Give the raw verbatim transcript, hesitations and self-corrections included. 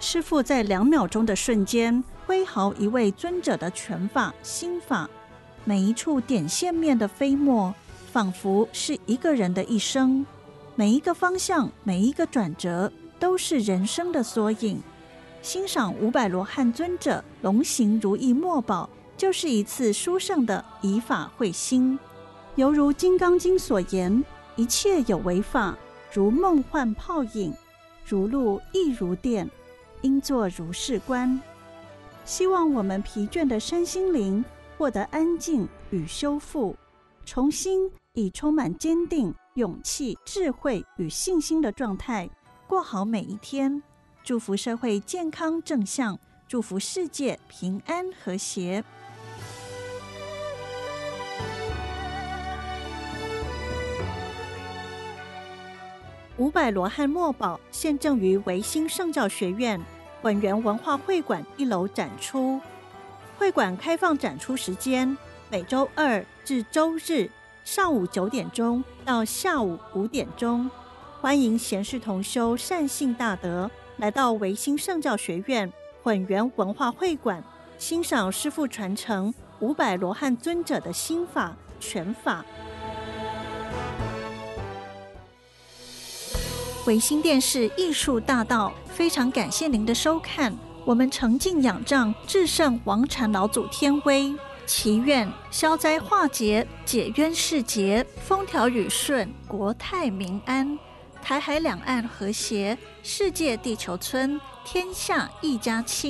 师父在两秒钟的瞬间挥毫一位尊者的拳法心法，每一处点线面的飞墨仿佛是一个人的一生，每一个方向每一个转折都是人生的缩影。欣赏五百罗汉尊者龙行如意墨宝，就是一次殊胜的以法会心。犹如《金刚经》所言，一切有为法，如梦幻泡影，如露亦如电，应作如是观。希望我们疲倦的身心灵获得安静与修复，重新以充满坚定、勇气、智慧与信心的状态过好每一天。祝福社会健康正向，祝福世界平安和谐。五百罗汉墨宝现正于维新圣教学院本源文化会馆一楼展出。会馆开放展出时间每周二至周日上午九点钟到下午五点钟，欢迎贤士同修善信大德来到维新圣教学院混元文化会馆，欣赏师父传承五百罗汉尊者的心法拳法。维新电视艺术大道，非常感谢您的收看。我们诚敬仰仗至圣王禅老祖天威，祈愿消灾化解，解冤释结，风调雨顺，国泰民安，台海两岸和谐，世界地球村，天下一家亲。